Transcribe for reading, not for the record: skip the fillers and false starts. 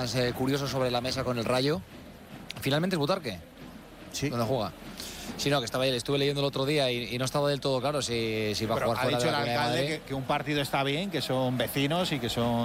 temas curiosos sobre la mesa con el Rayo. Finalmente es Butarque. Sí. ¿Dónde juega? Sí, no, que estaba ahí, estuve leyendo el otro día y no estaba del todo claro si va a jugar fuera de la Comunidad de Madrid. Ha dicho el alcalde que un partido está bien, que son vecinos y que son